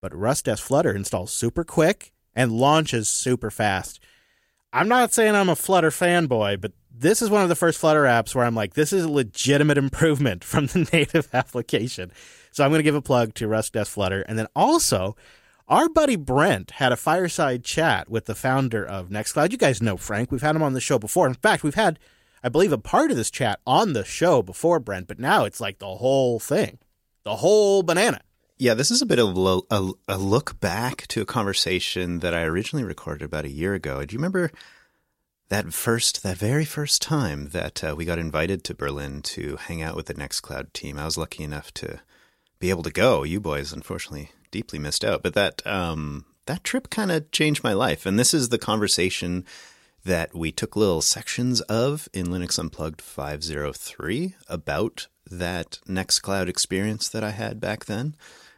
but Rust Flutter installs super quick and launches super fast. I'm not saying I'm a Flutter fanboy, but this is one of the first Flutter apps where I'm like, this is a legitimate improvement from the native application. So I'm going to give a plug to Rust Flutter. And then also, our buddy Brent had a fireside chat with the founder of Nextcloud. You guys know Frank. We've had him on the show before. In fact, we've had, I believe, a part of this chat on the show before, Brent, but now it's like the whole thing, the whole banana. Yeah, this is a bit of a look back to a conversation that I originally recorded about a year ago. Do you remember that very first time that we got invited to Berlin to hang out with the Nextcloud team? I was lucky enough to be able to go. You boys, unfortunately, deeply missed out. But that trip kind of changed my life. And this is the conversation that we took little sections of in Linux Unplugged 503 about that Nextcloud experience that I had back then.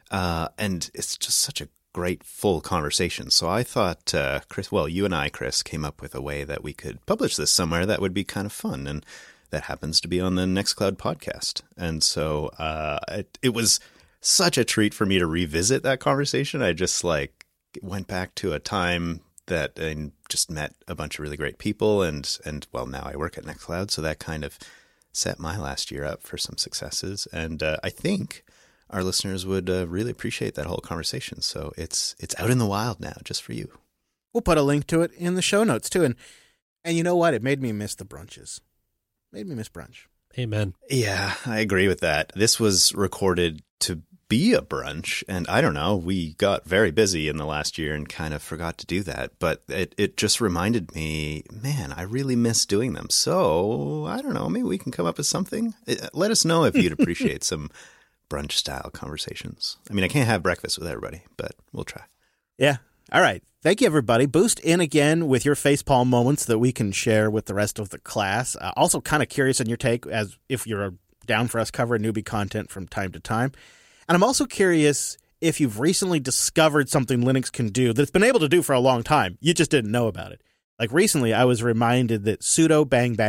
And it's just such a great full conversation. So I thought, Chris, you and I, Chris, came up with a way that we could publish this somewhere that would be kind of fun. And that happens to be on the Nextcloud podcast. And so it was such a treat for me to revisit that conversation. I just went back to a time that I just met a bunch of really great people. And now I work at Nextcloud. So that kind of set my last year up for some successes. And I think our listeners would really appreciate that whole conversation. So it's out in the wild now, just for you. We'll put a link to it in the show notes, too. And you know what? It made me miss the brunches. Made me miss brunch. Amen. Yeah, I agree with that. This was recorded to be a brunch, and I don't know, we got very busy in the last year and kind of forgot to do that. But it just reminded me, man, I really miss doing them. So, I don't know, maybe we can come up with something. Let us know if you'd appreciate some brunch-style conversations. I mean, I can't have breakfast with everybody, but we'll try. Yeah. All right. Thank you, everybody. Boost in again with your facepalm moments that we can share with the rest of the class. Also kind of curious on your take as if you're down for us covering newbie content from time to time. And I'm also curious if you've recently discovered something Linux can do that it's been able to do for a long time. You just didn't know about it. Like recently, I was reminded that sudo bang bang, !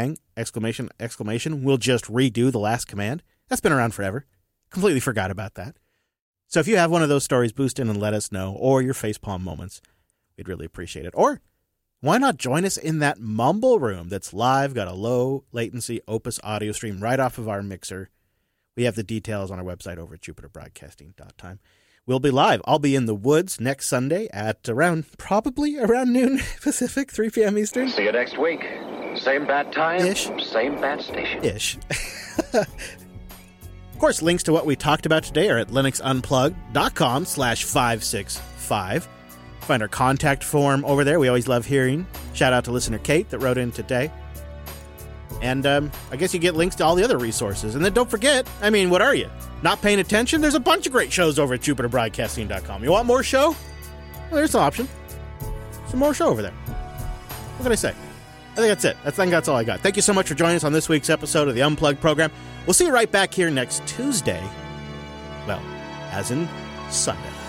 Will just redo the last command. That's been around forever. Completely forgot about that. So if you have one of those stories, boost in and let us know, or your facepalm moments. We'd really appreciate it. Or why not join us in that Mumble room that's live, got a low latency Opus audio stream right off of our mixer. We have the details on our website over at jupiterbroadcasting.time. We'll be live. I'll be in the woods next Sunday at probably around noon Pacific, 3 p.m. Eastern. See you next week. Same bad time, Ish. Same bad station. Ish. Of course, links to what we talked about today are at linuxunplugged.com/565. Find our contact form over there. We always love hearing. Shout out to listener Kate that wrote in today. And I guess you get links to all the other resources. And then don't forget, what are you? Not paying attention? There's a bunch of great shows over at jupiterbroadcasting.com. You want more show? Well, there's an option. Some more show over there. What can I say? I think that's it. I think that's all I got. Thank you so much for joining us on this week's episode of the Unplugged program. We'll see you right back here next Tuesday. Well, as in Sunday.